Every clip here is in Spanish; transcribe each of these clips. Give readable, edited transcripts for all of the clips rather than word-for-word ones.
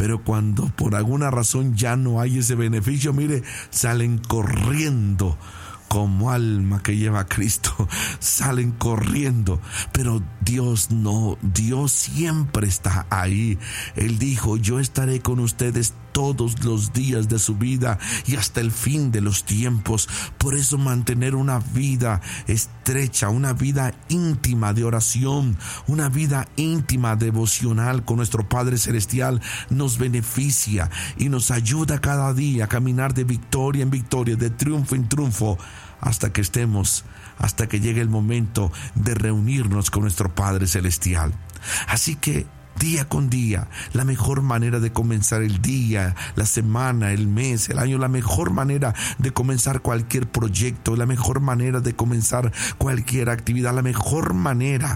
pero cuando por alguna razón ya no hay ese beneficio, mire, salen corriendo como alma que lleva a Cristo, salen corriendo. Pero Dios no, Dios siempre está ahí. Él dijo: yo estaré con ustedes todos los días de su vida y hasta el fin de los tiempos. Por eso mantener una vida estrecha, una vida íntima de oración, una vida íntima devocional con nuestro Padre Celestial nos beneficia y nos ayuda cada día a caminar de victoria en victoria, de triunfo en triunfo, hasta que llegue el momento de reunirnos con nuestro Padre Celestial. Así que día con día, la mejor manera de comenzar el día, la semana, el mes, el año, la mejor manera de comenzar cualquier proyecto, la mejor manera de comenzar cualquier actividad, la mejor manera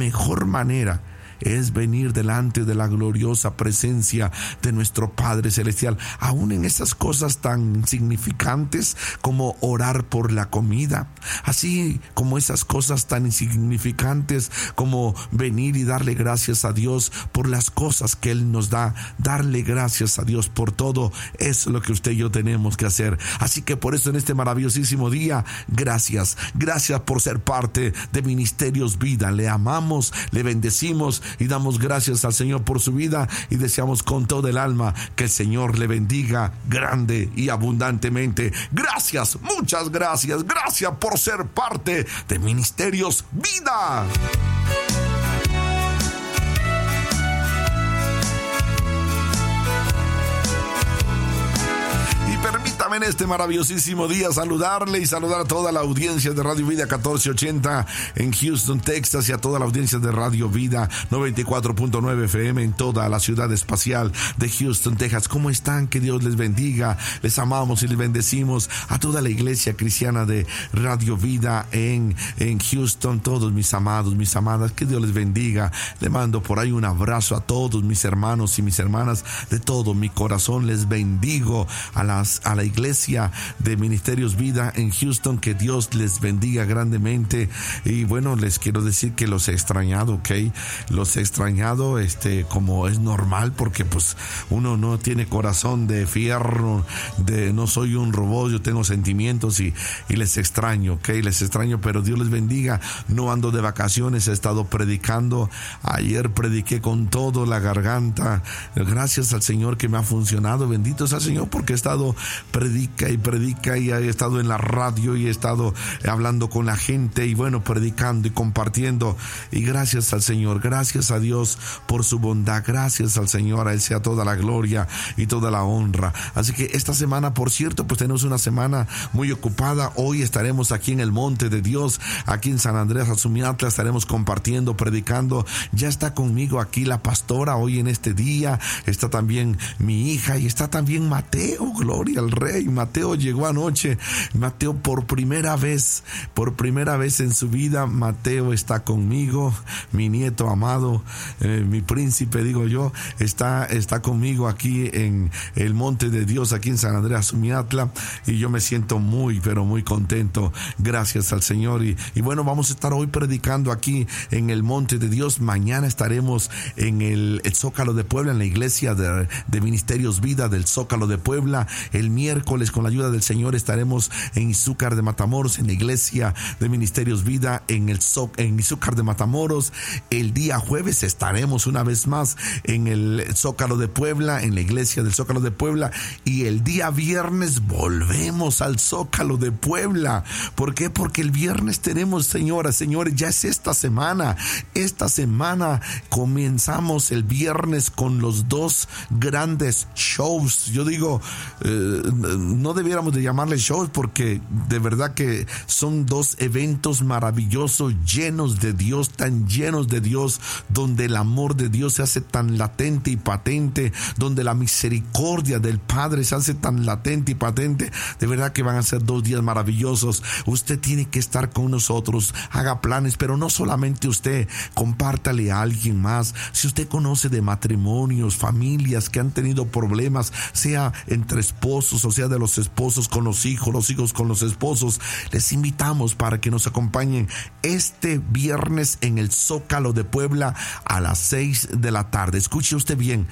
es venir delante de la gloriosa presencia de nuestro Padre Celestial, aún en esas cosas tan insignificantes como orar por la comida, así como esas cosas tan insignificantes como venir y darle gracias a Dios por las cosas que Él nos da. Darle gracias a Dios por todo es lo que usted y yo tenemos que hacer. Así que por eso en este maravillosísimo día, gracias por ser parte de Ministerios Vida. Le amamos, le bendecimos y damos gracias al Señor por su vida, y deseamos con todo el alma que el Señor le bendiga grande y abundantemente. Gracias, muchas gracias por ser parte de Ministerios Vida. Permítame en este maravillosísimo día saludarle y saludar a toda la audiencia de Radio Vida 1480 en Houston, Texas, y a toda la audiencia de Radio Vida 94.9 FM en toda la ciudad espacial de Houston, Texas. ¿Cómo están? Que Dios les bendiga. Les amamos y les bendecimos a toda la iglesia cristiana de Radio Vida en Houston. Todos mis amados, mis amadas, que Dios les bendiga. Le mando por ahí un abrazo a todos mis hermanos y mis hermanas. De todo mi corazón les bendigo a la iglesia de Ministerios Vida en Houston. Que Dios les bendiga grandemente. Y bueno, les quiero decir que los he extrañado, ¿ok? Los he extrañado, como es normal, porque pues uno no tiene corazón de fierro, no soy un robot, yo tengo sentimientos y les extraño, ¿ok? Les extraño, pero Dios les bendiga. No ando de vacaciones, he estado predicando. Ayer prediqué con todo la garganta. Gracias al Señor que me ha funcionado. Bendito sea el Señor, porque he estado predica y he estado en la radio y he estado hablando con la gente y bueno, predicando y compartiendo. Y gracias al Señor, gracias a Dios por su bondad, gracias al Señor, a Él sea toda la gloria y toda la honra. Así que esta semana, por cierto, pues tenemos una semana muy ocupada. Hoy estaremos aquí en el Monte de Dios, aquí en San Andrés Azumiatla, estaremos compartiendo, predicando. Ya está conmigo aquí la pastora hoy en este día, está también mi hija y está también Mateo. Gloria al Rey. Mateo llegó anoche. Mateo por primera vez en su vida, Mateo está conmigo, mi nieto amado, mi príncipe, digo yo, está conmigo aquí en el Monte de Dios, aquí en San Andrés Azumiatla, y yo me siento muy, pero muy contento. Gracias al Señor. Y bueno, vamos a estar hoy predicando aquí en el Monte de Dios. Mañana estaremos en el Zócalo de Puebla, en la iglesia de Ministerios Vida del Zócalo de Puebla. El miércoles, con la ayuda del Señor, estaremos en Izúcar de Matamoros, en la iglesia de Ministerios Vida en Izúcar de Matamoros. El día jueves estaremos una vez más en el Zócalo de Puebla, en la iglesia del Zócalo de Puebla, y el día viernes volvemos al Zócalo de Puebla. ¿Por qué? Porque el viernes tenemos, señoras, señores, ya es esta semana comenzamos el viernes con los dos grandes shows. Yo digo, no debiéramos de llamarles shows, porque de verdad que son dos eventos maravillosos, llenos de Dios, tan llenos de Dios, donde el amor de Dios se hace tan latente y patente, donde la misericordia del Padre se hace tan latente y patente. De verdad que van a ser 2 días maravillosos. Usted tiene que estar con nosotros, haga planes, pero no solamente usted, compártale a alguien más. Si usted conoce de matrimonios, familias que han tenido problemas, sea entre esposos o sea de los esposos con los hijos con los esposos, les invitamos para que nos acompañen este viernes en el Zócalo de Puebla a las 6 de la tarde. Escuche usted bien,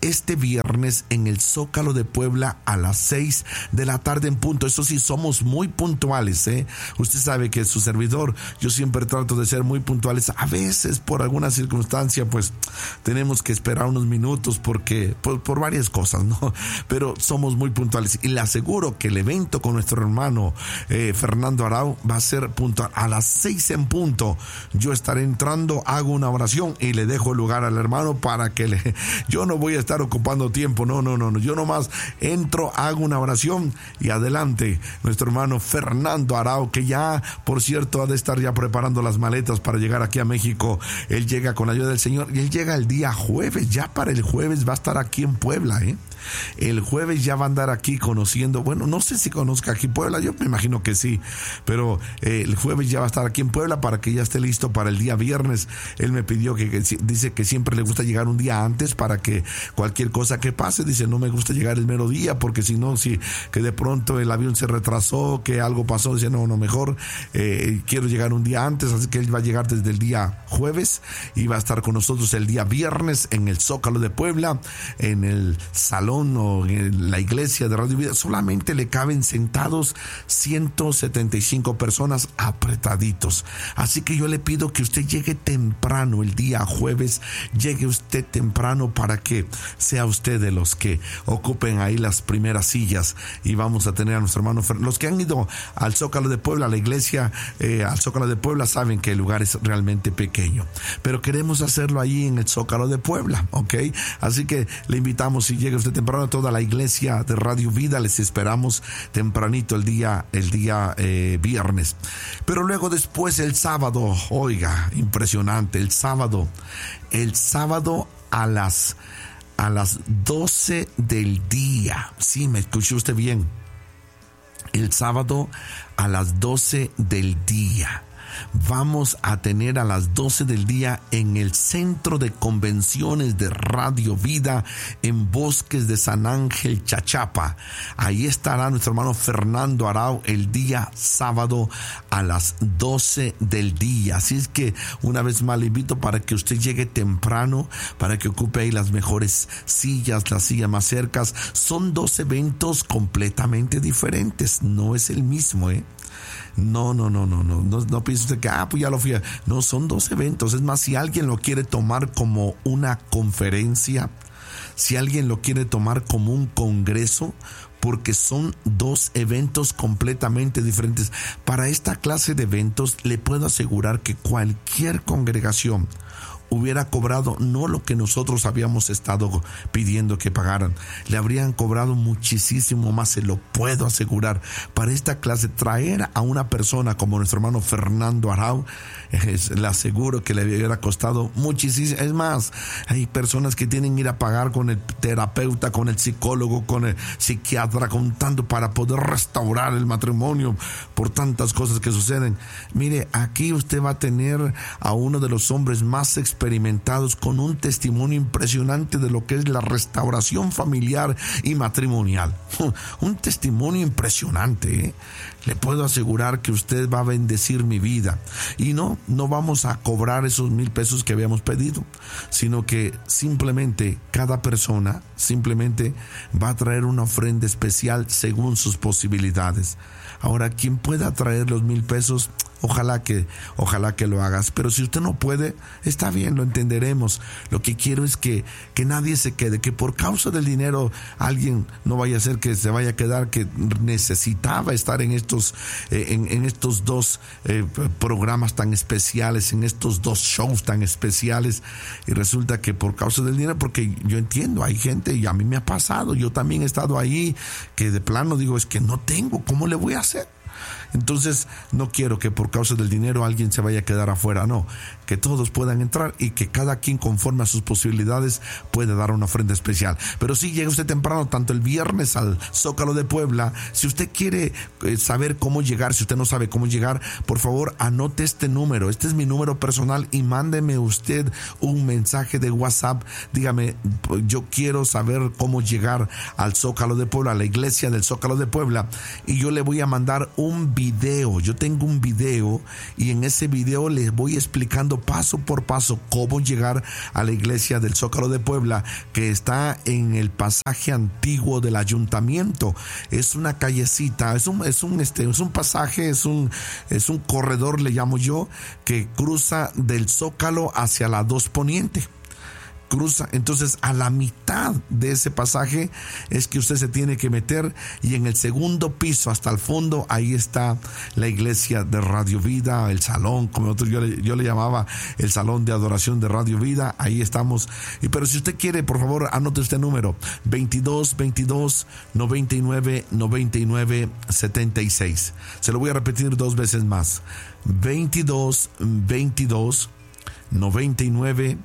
este viernes en el Zócalo de Puebla a las 6 de la tarde en punto. Eso sí, somos muy puntuales, ¿eh? Usted sabe que su servidor, yo siempre trato de ser muy puntuales. A veces, por alguna circunstancia, pues tenemos que esperar unos minutos porque por varias cosas, ¿no? Pero somos muy puntuales y le aseguro que el evento con nuestro hermano Fernando Arau va a ser puntual. A las 6 en punto yo estaré entrando, hago una oración y le dejo el lugar al hermano para que yo no voy a estar ocupando tiempo, no, yo nomás entro, hago una oración y adelante nuestro hermano Fernando Arau, que ya, por cierto, ha de estar ya preparando las maletas para llegar aquí a México. Él llega con la ayuda del Señor y él llega el día jueves, ya para el jueves va a estar aquí en Puebla, El jueves ya va a andar aquí conociendo, bueno, no sé si conozca aquí Puebla, yo me imagino que sí, pero el jueves ya va a estar aquí en Puebla para que ya esté listo para el día viernes. Él me pidió que dice que siempre le gusta llegar un día antes para que cualquier cosa que pase, dice, no me gusta llegar el mero día porque si no, que de pronto el avión se retrasó, que algo pasó, dice, no, mejor quiero llegar un día antes, así que él va a llegar desde el día jueves y va a estar con nosotros el día viernes en el Zócalo de Puebla, en el salón o en la iglesia de Radio Vida. Solamente le caben sentados 175 personas apretaditos, así que yo le pido que usted llegue temprano el día jueves, llegue usted temprano para que sea usted de los que ocupen ahí las primeras sillas y vamos a tener a nuestro hermano los que han ido al Zócalo de Puebla, a la iglesia, al Zócalo de Puebla, saben que el lugar es realmente pequeño, pero queremos hacerlo ahí en el Zócalo de Puebla, ¿ok? Así que le invitamos, si llega usted temprano, toda la iglesia de Radio Vida, les esperamos tempranito el día viernes. Pero luego después el sábado, oiga, impresionante, el sábado a las 12 del día, sí, me escuchó usted bien, el sábado a las 12 del día. Vamos a tener a las 12 del día en el Centro de Convenciones de Radio Vida en Bosques de San Ángel, Chachapa. Ahí estará nuestro hermano Fernando Arau el día sábado a las 12 del día. Así es que una vez más le invito para que usted llegue temprano, para que ocupe ahí las mejores sillas, las sillas más cercas. Son dos eventos completamente diferentes, no es el mismo, No piense usted que pues ya lo fui no, son dos eventos. Es más, si alguien lo quiere tomar como una conferencia, si alguien lo quiere tomar como un congreso, porque son dos eventos completamente diferentes. Para esta clase de eventos le puedo asegurar que cualquier congregación hubiera cobrado no lo que nosotros habíamos estado pidiendo que pagaran, le habrían cobrado muchísimo más, se lo puedo asegurar. Para esta clase, traer a una persona como nuestro hermano Fernando Arau, le aseguro que le hubiera costado muchísimo. Es más, hay personas que tienen que ir a pagar con el terapeuta, con el psicólogo, con el psiquiatra, contando para poder restaurar el matrimonio por tantas cosas que suceden. Mire, aquí usted va a tener a uno de los hombres más experimentados con un testimonio impresionante de lo que es la restauración familiar y matrimonial. Un testimonio impresionante, Le puedo asegurar que usted va a bendecir mi vida. Y no vamos a cobrar esos 1,000 pesos que habíamos pedido, sino que simplemente cada persona va a traer una ofrenda especial según sus posibilidades. Ahora, quien pueda traer los 1,000 pesos, ojalá que lo hagas. Pero si usted no puede, está bien, lo entenderemos. Lo que quiero es que nadie se quede, que por causa del dinero alguien no vaya a ser que se vaya a quedar, que necesitaba estar en estos dos programas tan especiales, en estos dos shows tan especiales, y resulta que por causa del dinero, porque yo entiendo, hay gente, y a mí me ha pasado, yo también he estado ahí, que de plano digo, es que no tengo, ¿cómo le voy a hacer? Entonces no quiero que por causa del dinero alguien se vaya a quedar afuera, no, que todos puedan entrar y que cada quien conforme a sus posibilidades pueda dar una ofrenda especial. Pero si llega usted temprano, tanto el viernes al Zócalo de Puebla, si usted quiere saber cómo llegar, si usted no sabe cómo llegar, por favor anote este número, este es mi número personal, y mándeme usted un mensaje de WhatsApp, dígame, yo quiero saber cómo llegar al Zócalo de Puebla, a la iglesia del Zócalo de Puebla, y yo le voy a mandar un video video. Yo tengo un video y en ese video les voy explicando paso por paso cómo llegar a la iglesia del Zócalo de Puebla, que está en el pasaje antiguo del ayuntamiento. Es una callecita, es un pasaje, es un corredor, le llamo yo, que cruza del Zócalo hacia la 2 Poniente. Cruza, entonces a la mitad de ese pasaje es que usted se tiene que meter, y en el segundo piso hasta el fondo ahí está la iglesia de Radio Vida, el salón, como yo le llamaba, el salón de adoración de Radio Vida. Ahí estamos. Pero si usted quiere, por favor, anote este número: 22 22 99 99 76. Se lo voy a repetir 2 veces más: 22 22 99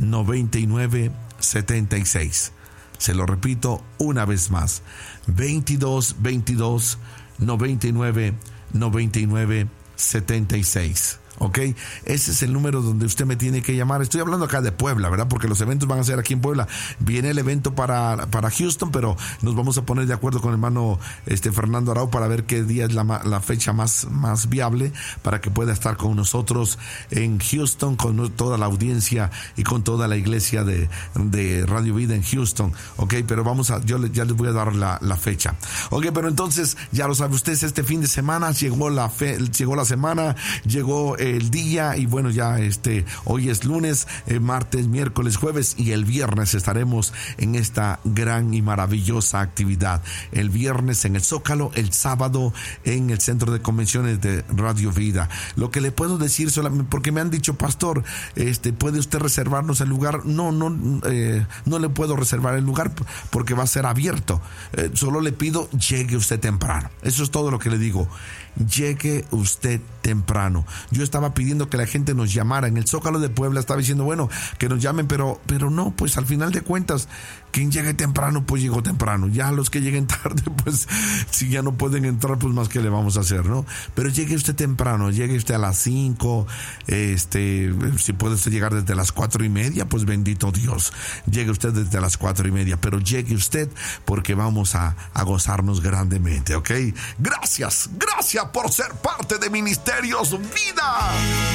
99 76. Se lo repito una vez más: 22 22 99 99 76. ¿Ok? Ese es el número donde usted me tiene que llamar. Estoy hablando acá de Puebla, ¿verdad? Porque los eventos van a ser aquí en Puebla. Viene el evento para Houston, pero nos vamos a poner de acuerdo con el hermano Fernando Arau para ver qué día es la fecha más viable para que pueda estar con nosotros en Houston, con toda la audiencia y con toda la iglesia de Radio Vida en Houston. ¿Ok? Pero ya les voy a dar la fecha. ¿Ok? Pero entonces, ya lo sabe usted, este fin de semana llegó la semana, llegó el día, y bueno, ya hoy es lunes, martes, miércoles, jueves, y el viernes estaremos en esta gran y maravillosa actividad. El viernes en el Zócalo, el sábado en el Centro de Convenciones de Radio Vida. Lo que le puedo decir, solamente porque me han dicho: pastor, ¿puede usted reservarnos el lugar? No le puedo reservar el lugar porque va a ser abierto. Solo le pido, llegue usted temprano. Eso es todo lo que le digo. Llegue usted temprano. Yo estaba pidiendo que la gente nos llamara. En el Zócalo de Puebla estaba diciendo, bueno, que nos llamen, pero no, pues al final de cuentas, quien llegue temprano, pues llegó temprano. Ya los que lleguen tarde, pues si ya no pueden entrar, pues más que le vamos a hacer, ¿no? Pero llegue usted temprano, llegue usted a las 5, si puede usted llegar desde las 4:30, pues bendito Dios. Llegue usted desde las 4:30, pero llegue usted porque vamos a gozarnos grandemente, ¿ok? Gracias por ser parte de Ministerios Vida.